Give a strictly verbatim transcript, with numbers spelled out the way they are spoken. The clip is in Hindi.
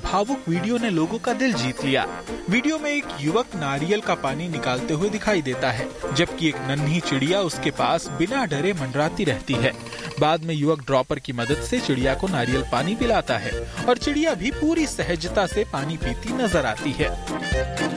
भावुक वीडियो ने लोगों का दिल जीत लिया। वीडियो में एक युवक नारियल का पानी निकालते हुए दिखाई देता है, जबकि एक नन्ही चिड़िया उसके पास बिना डरे मंडराती रहती है। बाद में युवक ड्रॉपर की मदद से चिड़िया को नारियल पानी पिलाता है और चिड़िया भी पूरी सहजता से पानी पीती नजर आती है।